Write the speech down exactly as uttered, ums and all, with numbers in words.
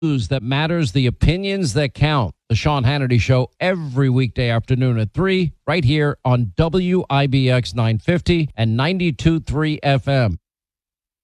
News that matters, the opinions that count. The Sean Hannity Show every weekday afternoon at three, right here on W I B X nine fifty and ninety-two point three F M.